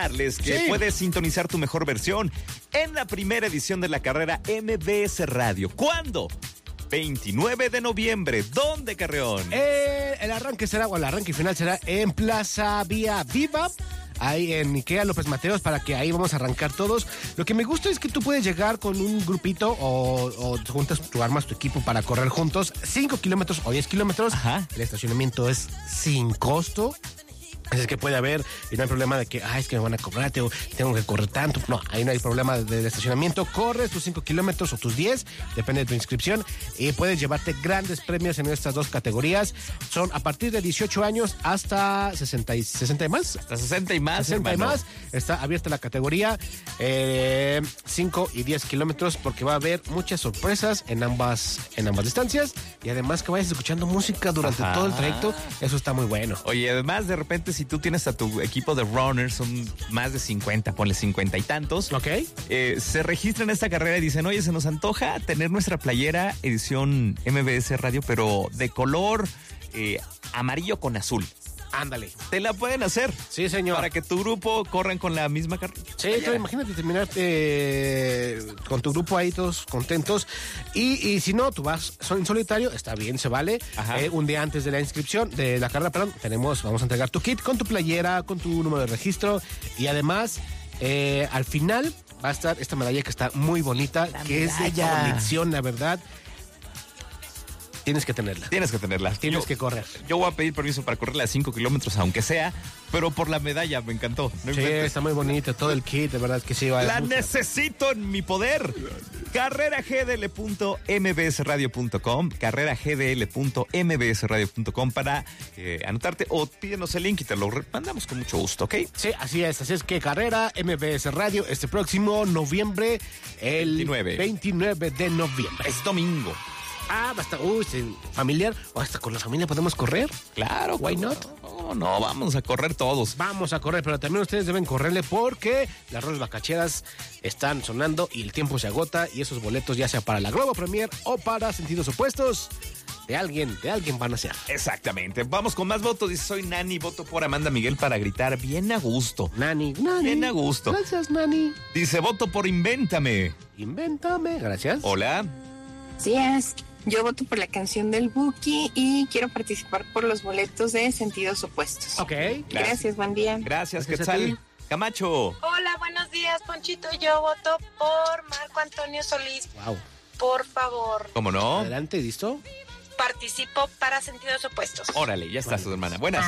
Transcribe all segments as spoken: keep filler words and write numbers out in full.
Que Sí. puedes sintonizar tu mejor versión en la primera edición de la carrera M B S Radio. ¿Cuándo? veintinueve de noviembre. ¿Dónde, Carreón? Eh, el arranque será, o el arranque final será en Plaza Vía Viva, ahí en Ikea López Mateos, para que ahí vamos a arrancar todos. Lo que me gusta es que tú puedes llegar con un grupito o, o juntas, tú armas tu equipo para correr juntos cinco kilómetros o diez kilómetros. Ajá. El estacionamiento es sin costo. Es que puede haber, y no hay problema de que, ay, es que me van a cobrar, tengo, tengo que correr tanto. No, ahí no hay problema del estacionamiento. Corres tus cinco kilómetros o tus diez, depende de tu inscripción, y puedes llevarte grandes premios en estas dos categorías. Son a partir de dieciocho años hasta sesenta y, sesenta y más. Hasta sesenta y más, sesenta y hermano. más. Está abierta la categoría eh, cinco y diez kilómetros, porque va a haber muchas sorpresas en ambas, en ambas distancias, y además que vayas escuchando música durante Ajá. todo el trayecto. Eso está muy bueno. Oye, además, de repente, si tú tienes a tu equipo de runners, son más de cincuenta, ponle cincuenta y tantos. ¿Ok? Eh, se registran en esta carrera y dicen, oye, se nos antoja tener nuestra playera edición M B S Radio, pero de color eh, amarillo con azul. Ándale. Te la pueden hacer. Sí, señor. Para que tu grupo corran con la misma carrera. Sí, claro, imagínate terminar eh, con tu grupo ahí todos contentos. Y, y si no, tú vas en solitario, está bien, se vale. Eh, un día antes de la inscripción, de la carrera, perdón, tenemos, vamos a entregar tu kit con tu playera, con tu número de registro. Y además, eh, al final va a estar esta medalla que está muy bonita, La que medalla. es de colección, la verdad. Tienes que tenerla. Tienes que tenerla. Tienes yo, que correr. Yo voy a pedir permiso para correr las cinco kilómetros, aunque sea, pero por la medalla, me encantó. No Sí, inventes. está muy bonito, todo el kit, de verdad que sí. Vale La mucho. necesito en mi poder. carrera g d l punto m b s radio punto com, carrera g d l punto m b s radio punto com para eh, anotarte o pídenos el link y te lo mandamos con mucho gusto, ¿ok? Sí, así es, así es que carrera M B S Radio este próximo noviembre, el veintinueve. veintinueve de noviembre. Es domingo. Ah, basta, uy, sí, familiar, o hasta con la familia podemos correr. Claro. Why not? No, no, vamos a correr todos. Vamos a correr, pero también ustedes deben correrle porque las rolas bacacheras están sonando y el tiempo se agota y esos boletos, ya sea para la Globo Premier o para Sentidos Opuestos, de alguien, de alguien van a ser. Exactamente. Vamos con más votos. Dice, soy Nani, voto por Amanda Miguel para gritar bien a gusto. Nani, Nani. Bien a gusto. Gracias, Nani. Dice, voto por Invéntame. Invéntame, gracias. Hola. Así es. Yo voto por la canción del Buki y quiero participar por los boletos de Sentidos Opuestos. Ok. Gracias, Gracias buen día. Gracias, Gracias a Quetzal. ti. Camacho. Hola, buenos días, Ponchito. Yo voto por Marco Antonio Solís. Wow. Por favor, ¿Cómo no? Adelante, ¿listo? participo para Sentidos Opuestos. Órale, ya está su hermana. Buenas.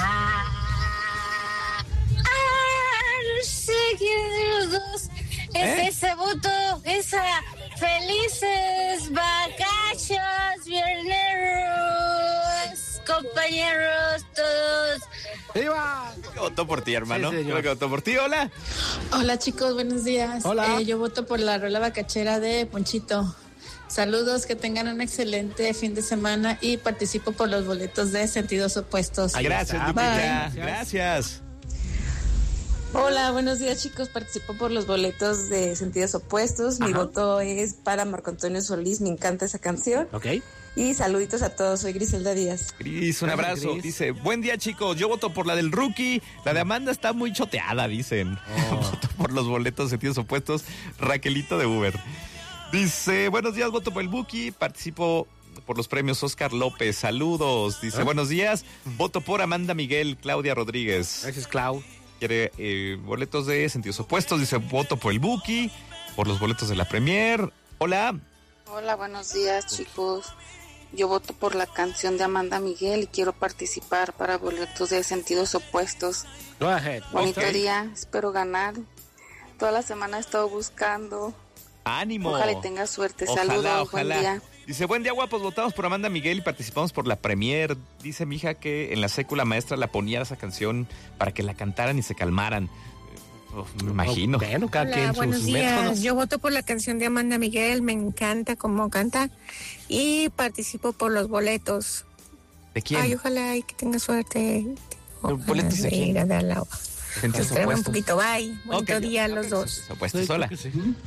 Es ese voto, esa felices vacaciones, vierneros, compañeros, todos. ¡Viva! Votó por ti, hermano. Sí, señor. Creo que votó por ti. Hola. Hola chicos, buenos días. Hola. Eh, yo voto por la rola bacachera de Ponchito. Saludos, que tengan un excelente fin de semana y participo por los boletos de Sentidos Opuestos. Ahí Gracias, está. Lupita. Bye. Gracias. Hola, buenos días chicos, participo por los boletos de Sentidos Opuestos, mi Ajá. voto es para Marco Antonio Solís, me encanta esa canción Ok. y saluditos a todos, soy Griselda Díaz. Gris, un Gracias, abrazo. Gris. Dice, buen día, chicos. Yo voto por la del Rookie. La de Amanda está muy choteada, dicen. Oh. Voto por los boletos sentidos opuestos. Raquelito de Uber. Dice, buenos días, voto por el Buki. Participo por los premios Oscar López. Saludos. Dice, ¿Ah? buenos días. Voto por Amanda Miguel, Claudia Rodríguez. Gracias, Clau. Quiere eh, boletos de sentidos opuestos. Dice, voto por el Buki. Por los boletos de la Premier. Hola. Hola, buenos días chicos. Yo voto por la canción de Amanda Miguel y quiero participar para boletos de Sentidos Opuestos. Go ahead. Bonito Ok. día, espero ganar. Toda la semana he estado buscando. Ánimo. Ojalá y tenga suerte. Ojalá, Saludos, ojalá. buen día. Dice, buen día, guapos, votamos por Amanda Miguel y participamos por la premier. Dice mi hija que en la secu la maestra la ponía esa canción para que la cantaran y se calmaran. Uf, me imagino. Bueno, cada Hola, quien buenos sus días. métodos. Yo voto por la canción de Amanda Miguel, me encanta cómo canta y participo por los boletos. ¿De quién? Ay, ojalá y que tenga suerte. ¿Boletos de quién? Ir a dar la- Sentidos Espérame un opuestos. poquito, bye. Bonito Ok, día a ok, los dos. sentidos opuestos, Sí, hola. creo que sí.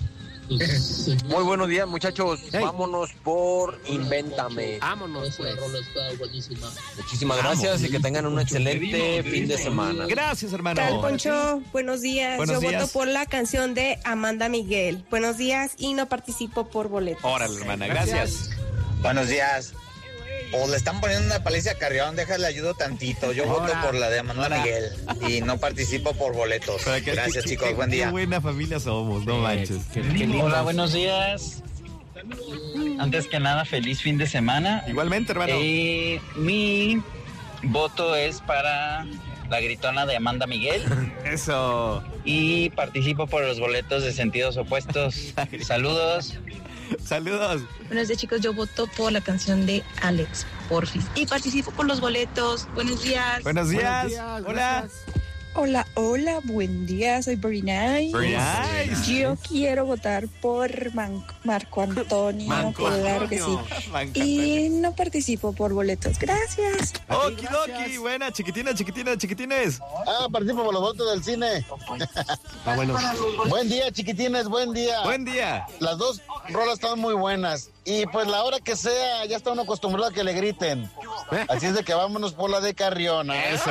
Muy buenos días, muchachos. Hey. Vámonos por Invéntame. Vámonos, pues. Muchísimas gracias y que tengan un excelente fin de semana. Gracias, hermano. ¿Qué tal, Poncho? Buenos días. Buenos Yo días. voto por la canción de Amanda Miguel. Buenos días y no participo por boletos. Órale, hermana, gracias. Buenos días. O le están poniendo una paliza a Carrión, déjale ayudo tantito. Yo voto Hola. por la de Amanda Hola. Miguel y no participo por boletos. Pero que- Gracias, qué- chicos, qué- buen Qué día. buena familia somos, no manches. Qué, qué lindos. Hola, buenos días. Antes que nada, feliz fin de semana. Igualmente, hermano. Eh, mi voto es para la gritona de Amanda Miguel Eso. y participo por los boletos de sentidos opuestos. Saludos. Saludos. Buenos días, chicos. Yo voto por la canción de Alex, porfis. Y participo por los boletos. Buenos días. Buenos días. Buenos días, Hola. gracias. Hola, hola, buen día, soy Very Nice. Very nice. Yo quiero votar por Man- Marco Antonio, Marco claro que sí. Antonio. Me encanta. Y no participo por boletos, gracias. Okidoki, Gracias. buena, chiquitinas, chiquitinas, chiquitines. Ah, participo por los votos del cine. Ah, bueno. Buen día, chiquitines, buen día. Buen día. Las dos rolas están muy buenas. Y pues la hora que sea, ya está uno acostumbrado a que le griten. ¿Eh? Así es de que vámonos por la de Carriona. Eso.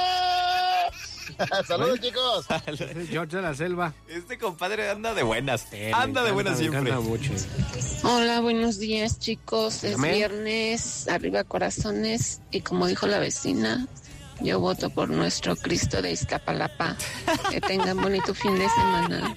Saludos, chicos. George de la Selva. Este compadre anda de buenas. Sí, me Anda de encanta, buenas me siempre. encanta mucho. Hola, buenos días, chicos. Es Dígame. viernes, arriba corazones. Y como dijo la vecina, yo voto por nuestro Cristo de Iztapalapa. Que tengan bonito fin de semana.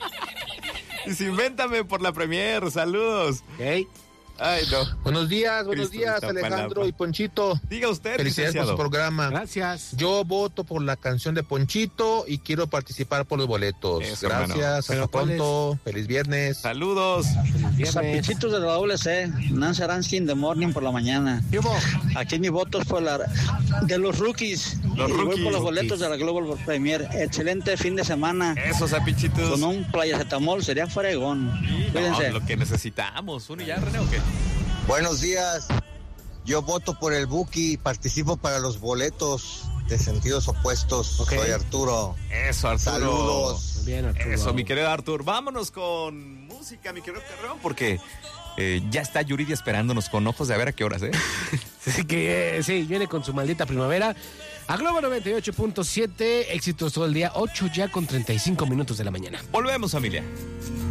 Y si invéntame por la premier. Saludos. Ok. Ay, no. Buenos días, buenos Cristo de días, Iztapalapa. Alejandro y Ponchito. Diga usted, Felicidades por su licenciado. programa. Gracias. Yo voto por la canción de Ponchito y quiero participar por los boletos. Eso, Gracias, hermano. hasta ¿Pero cuál pronto. Feliz viernes. Saludos. Viernes. Sapichitos de la doble C. Nancy Aransky in the morning por la mañana. ¿Qué hubo? Aquí mi voto es por la de los rookies. Los y voy rookies. por los boletos de la Global Premier. Excelente fin de semana. Eso, sapichitos. Con un playacetamol sería fregón. Cuídense. No, lo que necesitamos. ¿Uno ya, René, o qué? Buenos días. Yo voto por el Buki y participo para los boletos de sentidos opuestos. Ok. Soy Arturo. Eso, Arturo. Saludos. Muy bien, Arturo. Eso, mi querido Artur. Vámonos con música, mi querido Carreón, porque eh, ya está Yuridia esperándonos con ojos de a ver a qué horas, ¿eh? Así que eh, sí, viene con su maldita primavera. A Globo noventa y ocho punto siete, éxitos todo el día, ocho ya con treinta y cinco minutos de la mañana. Volvemos, familia.